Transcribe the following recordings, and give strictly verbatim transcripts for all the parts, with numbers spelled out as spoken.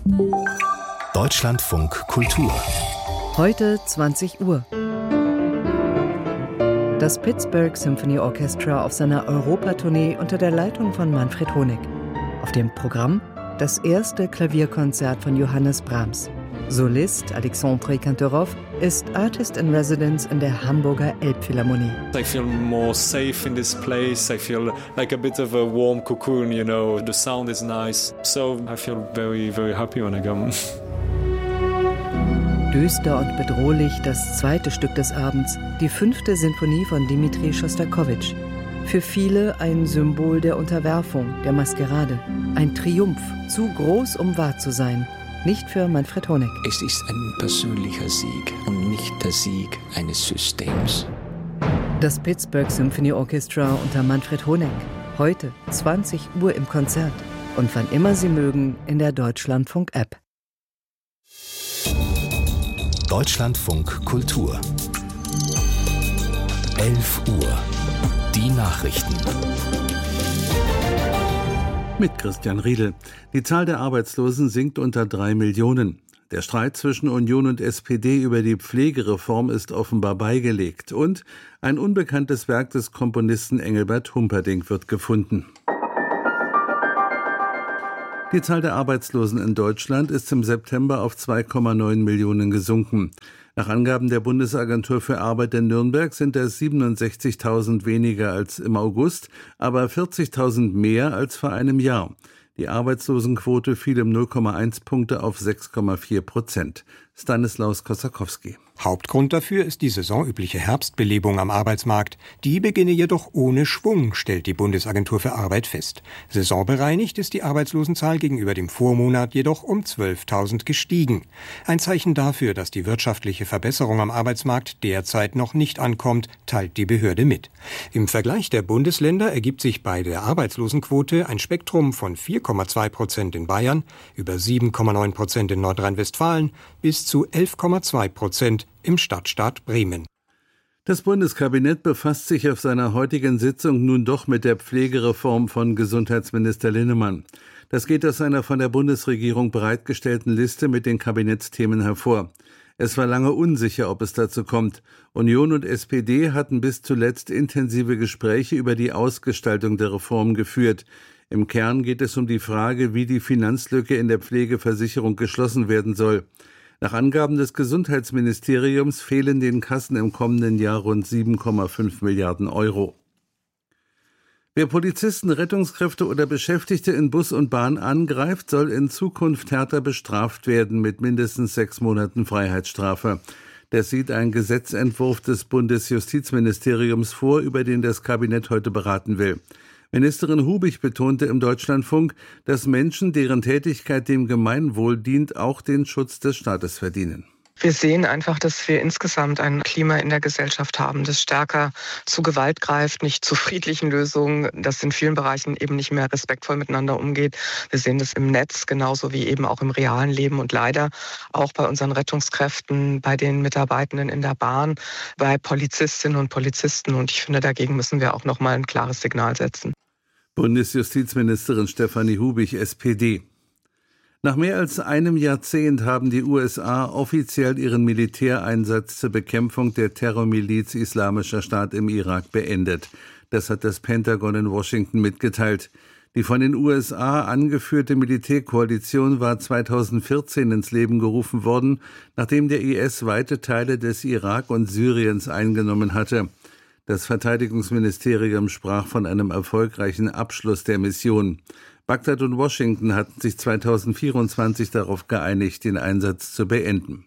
Deutschlandfunk Kultur. Heute zwanzig Uhr. Das Pittsburgh Symphony Orchestra auf seiner Europatournee unter der Leitung von Manfred Honeck. Auf dem Programm das erste Klavierkonzert von Johannes Brahms. Solist Alexandre Kantorov ist Artist in Residence in der Hamburger Elbphilharmonie. I feel more safe in this place. I feel like a bit of a warm cocoon, you know. The sound is nice. So I feel very, very happy when I come. Düster und bedrohlich das zweite Stück des Abends, die fünfte Sinfonie von Dmitri Schostakowitsch. Für viele ein Symbol der Unterwerfung, der Maskerade. Ein Triumph, zu groß, um wahr zu sein. Nicht für Manfred Honeck. Es ist ein persönlicher Sieg und nicht der Sieg eines Systems. Das Pittsburgh Symphony Orchestra unter Manfred Honeck. Heute zwanzig Uhr im Konzert. Und wann immer Sie mögen in der Deutschlandfunk-App. Deutschlandfunk Kultur. elf Uhr. Die Nachrichten. Mit Christian Riedel. Die Zahl der Arbeitslosen sinkt unter drei Millionen. Der Streit zwischen Union und S P D über die Pflegereform ist offenbar beigelegt. Und ein unbekanntes Werk des Komponisten Engelbert Humperdinck wird gefunden. Die Zahl der Arbeitslosen in Deutschland ist im September auf zwei Komma neun Millionen gesunken. Nach Angaben der Bundesagentur für Arbeit in Nürnberg sind es siebenundsechzigtausend weniger als im August, aber vierzigtausend mehr als vor einem Jahr. Die Arbeitslosenquote fiel um null Komma eins Punkte auf sechs Komma vier Prozent. Stanislaus Kosakowski. Hauptgrund dafür ist die saisonübliche Herbstbelebung am Arbeitsmarkt. Die beginne jedoch ohne Schwung, stellt die Bundesagentur für Arbeit fest. Saisonbereinigt ist die Arbeitslosenzahl gegenüber dem Vormonat jedoch um zwölftausend gestiegen. Ein Zeichen dafür, dass die wirtschaftliche Verbesserung am Arbeitsmarkt derzeit noch nicht ankommt, teilt die Behörde mit. Im Vergleich der Bundesländer ergibt sich bei der Arbeitslosenquote ein Spektrum von vier Komma zwei Prozent in Bayern, über sieben Komma neun Prozent in Nordrhein-Westfalen bis zu elf Komma zwei Prozent im Stadtstaat Bremen. Das Bundeskabinett befasst sich auf seiner heutigen Sitzung nun doch mit der Pflegereform von Gesundheitsminister Linnemann. Das geht aus einer von der Bundesregierung bereitgestellten Liste mit den Kabinettsthemen hervor. Es war lange unsicher, ob es dazu kommt. Union und S P D hatten bis zuletzt intensive Gespräche über die Ausgestaltung der Reform geführt. Im Kern geht es um die Frage, wie die Finanzlücke in der Pflegeversicherung geschlossen werden soll. Nach Angaben des Gesundheitsministeriums fehlen den Kassen im kommenden Jahr rund sieben Komma fünf Milliarden Euro. Wer Polizisten, Rettungskräfte oder Beschäftigte in Bus und Bahn angreift, soll in Zukunft härter bestraft werden mit mindestens sechs Monaten Freiheitsstrafe. Das sieht ein Gesetzentwurf des Bundesjustizministeriums vor, über den das Kabinett heute beraten will. Ministerin Hubich betonte im Deutschlandfunk, dass Menschen, deren Tätigkeit dem Gemeinwohl dient, auch den Schutz des Staates verdienen. Wir sehen einfach, dass wir insgesamt ein Klima in der Gesellschaft haben, das stärker zu Gewalt greift, nicht zu friedlichen Lösungen, das in vielen Bereichen eben nicht mehr respektvoll miteinander umgeht. Wir sehen das im Netz genauso wie eben auch im realen Leben und leider auch bei unseren Rettungskräften, bei den Mitarbeitenden in der Bahn, bei Polizistinnen und Polizisten. Und ich finde, dagegen müssen wir auch noch mal ein klares Signal setzen. Bundesjustizministerin Stefanie Hubich, S P D. Nach mehr als einem Jahrzehnt haben die U S A offiziell ihren Militäreinsatz zur Bekämpfung der Terrormiliz Islamischer Staat im Irak beendet. Das hat das Pentagon in Washington mitgeteilt. Die von den U S A angeführte Militärkoalition war zweitausendvierzehn ins Leben gerufen worden, nachdem der I S weite Teile des Irak und Syriens eingenommen hatte. Das Verteidigungsministerium sprach von einem erfolgreichen Abschluss der Mission. Bagdad und Washington hatten sich zweitausendvierundzwanzig darauf geeinigt, den Einsatz zu beenden.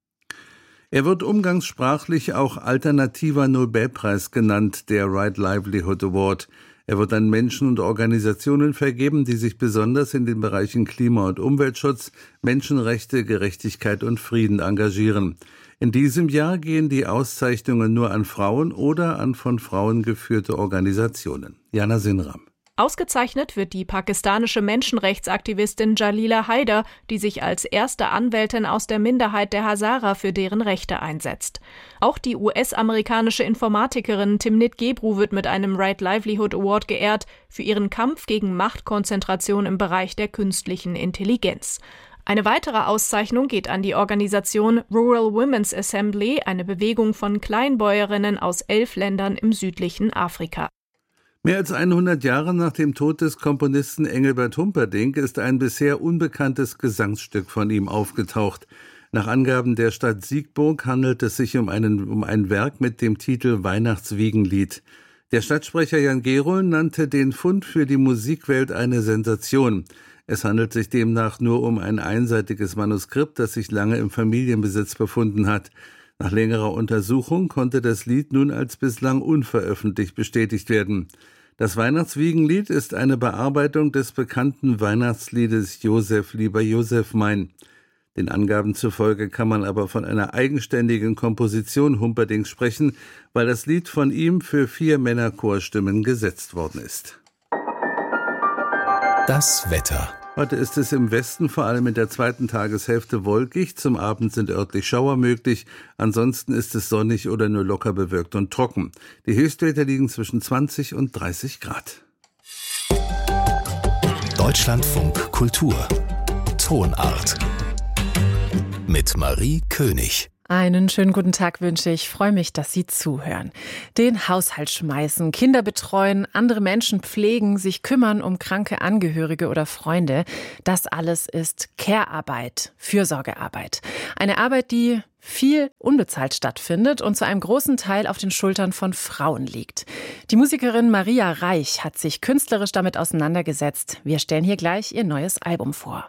Er wird umgangssprachlich auch alternativer Nobelpreis genannt, der Right Livelihood Award. Er wird an Menschen und Organisationen vergeben, die sich besonders in den Bereichen Klima- und Umweltschutz, Menschenrechte, Gerechtigkeit und Frieden engagieren. In diesem Jahr gehen die Auszeichnungen nur an Frauen oder an von Frauen geführte Organisationen. Jana Sinram. Ausgezeichnet wird die pakistanische Menschenrechtsaktivistin Jalila Haider, die sich als erste Anwältin aus der Minderheit der Hazara für deren Rechte einsetzt. Auch die U S-amerikanische Informatikerin Timnit Gebru wird mit einem Right Livelihood Award geehrt für ihren Kampf gegen Machtkonzentration im Bereich der künstlichen Intelligenz. Eine weitere Auszeichnung geht an die Organisation Rural Women's Assembly, eine Bewegung von Kleinbäuerinnen aus elf Ländern im südlichen Afrika. Mehr als hundert Jahre nach dem Tod des Komponisten Engelbert Humperdinck ist ein bisher unbekanntes Gesangsstück von ihm aufgetaucht. Nach Angaben der Stadt Siegburg handelt es sich um, einen, um ein Werk mit dem Titel Weihnachtswiegenlied. Der Stadtsprecher Jan Gerold nannte den Fund für die Musikwelt eine Sensation. Es handelt sich demnach nur um ein einseitiges Manuskript, das sich lange im Familienbesitz befunden hat. Nach längerer Untersuchung konnte das Lied nun als bislang unveröffentlicht bestätigt werden. Das Weihnachtswiegenlied ist eine Bearbeitung des bekannten Weihnachtsliedes Josef, lieber Josef mein. Den Angaben zufolge kann man aber von einer eigenständigen Komposition Humperdincks sprechen, weil das Lied von ihm für vier Männerchorstimmen gesetzt worden ist. Das Wetter. Heute ist es im Westen vor allem in der zweiten Tageshälfte wolkig. Zum Abend sind örtlich Schauer möglich. Ansonsten ist es sonnig oder nur locker bewölkt und trocken. Die Höchstwerte liegen zwischen zwanzig und dreißig Grad. Deutschlandfunk Kultur. Tonart. Mit Marie König. Einen schönen guten Tag wünsche ich. Ich freue mich, dass Sie zuhören. Den Haushalt schmeißen, Kinder betreuen, andere Menschen pflegen, sich kümmern um kranke Angehörige oder Freunde. Das alles ist Care-Arbeit, Fürsorgearbeit. Eine Arbeit, die viel unbezahlt stattfindet und zu einem großen Teil auf den Schultern von Frauen liegt. Die Musikerin Maria Reich hat sich künstlerisch damit auseinandergesetzt. Wir stellen hier gleich ihr neues Album vor.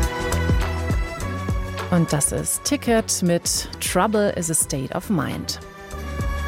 Und das ist Ticket mit Trouble is a State of Mind.